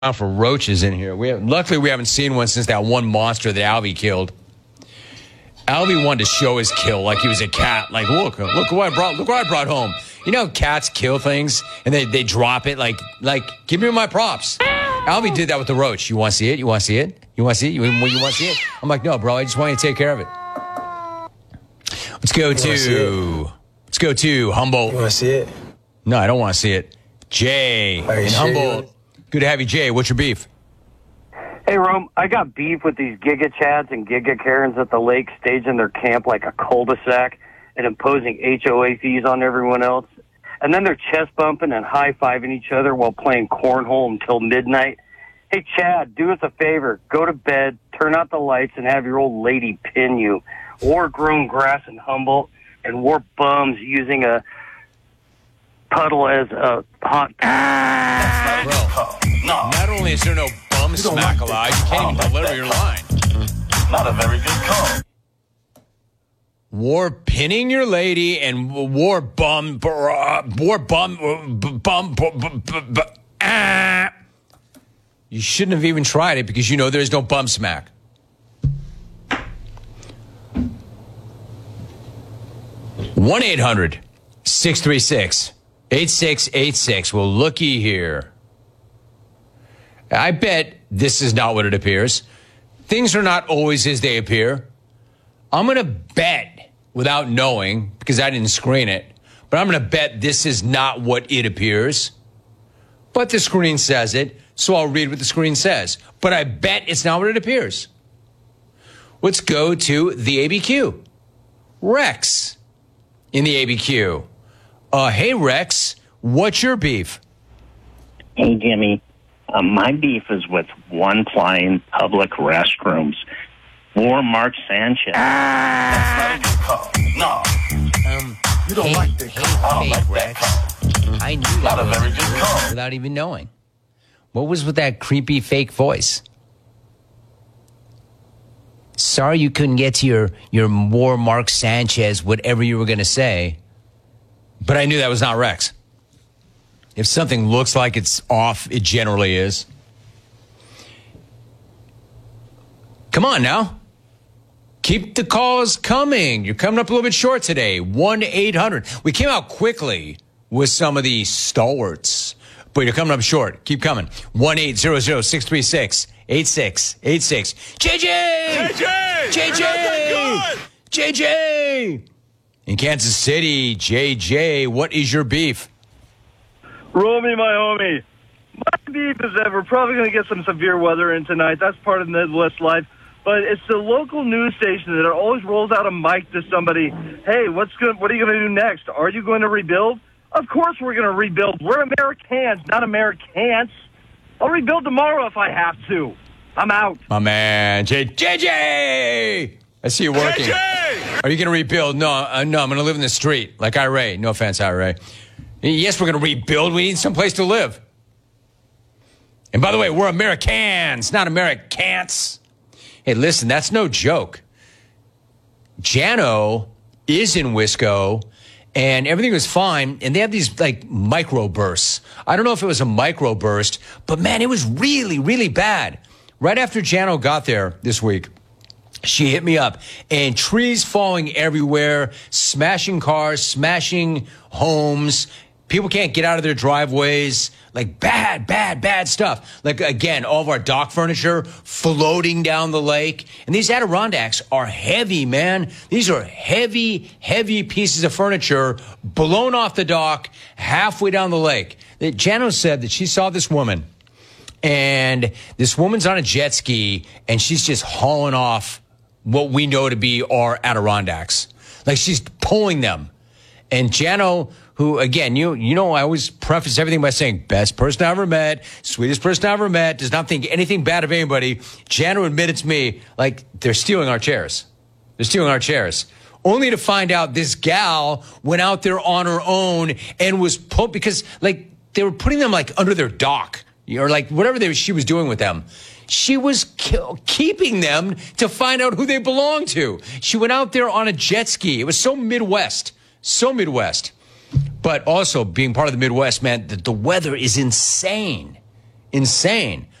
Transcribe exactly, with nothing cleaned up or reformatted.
out for roaches in here. We have, luckily, we haven't seen one since that one monster that Albie killed. Albie wanted to show his kill like he was a cat. Like, look, look what I brought. Look what I brought home. You know, how cats kill things and they, they drop it. Like, like, give me my props. Albie did that with the roach. You want to see it? You want to see it? You want to see it? You, you want to see it? I'm like, no, bro. I just want you to take care of it. Let's go to. Let's go to Humboldt. You want to see it? No, I don't want to see it. Jay in sure Humboldt. Good to have you, Jay. What's your beef? Hey, Rome, I got beef with these Giga Chads and Giga Karens at the lake staging their camp like a cul-de-sac and imposing H O A fees on everyone else. And then they're chest bumping and high-fiving each other while playing cornhole until midnight. Hey, Chad, do us a favor. Go to bed, turn out the lights, and have your old lady pin you. Or grown grass in Humboldt and wore bums using a puddle as a hot... Ah! Bro, no. Not only is there no bum smack like allowed, you can't even deliver your line. Not a very good call. War pinning your lady and war bum, uh, war bum, uh, bum, bu, bu, bu, bu, ah. You shouldn't have even tried it because you know there's no bum smack. one eight hundred six three six eight six eight six. Well, looky here. I bet this is not what it appears. Things are not always as they appear. I'm going to bet, without knowing, because I didn't screen it, but I'm going to bet this is not what it appears. But the screen says it, so I'll read what the screen says. But I bet it's not what it appears. Let's go to the A B Q. Rex in the A B Q. Uh, hey, Rex, what's your beef? Hey, Jimmy. Uh, my beef is with one-plying public restrooms. War Mark Sanchez. Ah! That's not a good call. No. Um, You don't hey, like that hey, call. I don't hey, like that Rex. call. I knew that Not a was very good call. without even knowing. What was with that creepy fake voice? Sorry you couldn't get to your, your War Mark Sanchez, whatever you were going to say. But I knew that was not Rex. If something looks like it's off, it generally is. Come on now. Keep the calls coming. You're coming up a little bit short today. one eight hundred. We came out quickly with some of the stalwarts, but you're coming up short. Keep coming. one eight hundred six three six eight six eight six. J J! J J! J J! J J! In Kansas City, J J, what is your beef? Romy, my homie. My beef is that we're probably going to get some severe weather in tonight. That's part of the Midwest life. But it's the local news station that always rolls out a mic to somebody. Hey, what's going? What are you going to do next? Are you going to rebuild? Of course we're going to rebuild. We're Americans, not Americans. I'll rebuild tomorrow if I have to. I'm out. My man, J J! I see you working. J J! Are you going to rebuild? No, uh, no, I'm going to live in the street like Ira. No offense, Ira. Yes, we're going to rebuild. We need some place to live. And by the way, we're Americans, not Americans. Hey, listen, that's no joke. Jano is in Wisco, and everything was fine, and they have these, like, microbursts. I don't know if it was a microburst, but, man, it was really, really bad. Right after Jano got there this week, she hit me up, and trees falling everywhere, smashing cars, smashing homes. People can't get out of their driveways. Like bad, bad, bad stuff. Like, again, all of our dock furniture floating down the lake. And these Adirondacks are heavy, man. These are heavy, heavy pieces of furniture blown off the dock halfway down the lake. Jano said that she saw this woman, and this woman's on a jet ski, and she's just hauling off what we know to be our Adirondacks. Like, she's pulling them. And Jano, who, again, you you know, I always preface everything by saying, best person I ever met, sweetest person I ever met, does not think anything bad of anybody. Jano admitted to me, like, they're stealing our chairs. They're stealing our chairs. Only to find out this gal went out there on her own and was put, because, like, they were putting them, like, under their dock, or, like, whatever they, she was doing with them. She was ki- keeping them to find out who they belonged to. She went out there on a jet ski. It was so Midwest. So Midwest. But also, being part of the Midwest, man, the, the weather is insane. insane.